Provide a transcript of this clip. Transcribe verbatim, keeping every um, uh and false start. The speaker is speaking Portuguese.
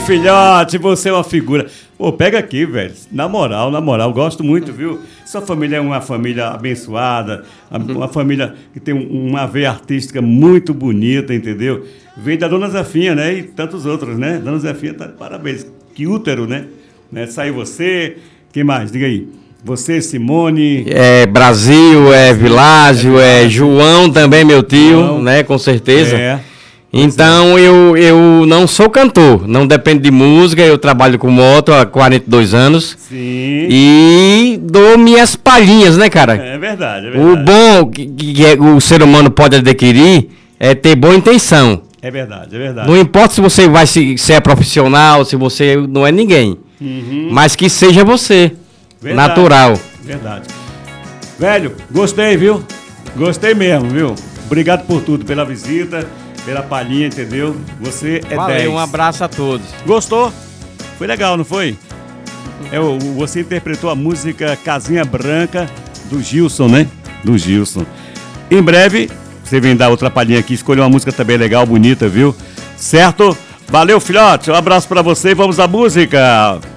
filhote, você é uma figura. Pô, pega aqui, velho. Na moral, na moral, gosto muito, viu? Sua família é uma família abençoada, uma família que tem uma veia artística muito bonita, entendeu? Vem da Dona Zefinha, né? E tantos outros, né? Dona Zefinha tá de parabéns. Que útero, né? né? Saiu você. Quem mais? Diga aí. Você, Simone. É Brasil, é Világio, é, é João também, meu tio, João, né? Com certeza. É. Então, eu, eu não sou cantor, não dependo de música, eu trabalho com moto há quarenta e dois anos. Sim. E dou minhas palhinhas, né, cara? É verdade, é verdade. O bom que, que o ser humano pode adquirir é ter boa intenção. É verdade, é verdade. Não importa se você vai se, se é profissional, se você não é ninguém, uhum. mas que seja você, verdade, natural. Verdade. Velho, gostei, viu? Gostei mesmo, viu? Obrigado por tudo, pela visita. Pela palhinha, entendeu? Você é Valeu, dez. Um abraço a todos. Gostou? Foi legal, não foi? É, o, você interpretou a música Casinha Branca do Gilson, né? Do Gilson. Em breve, você vem dar outra palhinha aqui, escolheu uma música também legal, bonita, viu? Certo? Valeu, filhote. Um abraço pra você e vamos à música.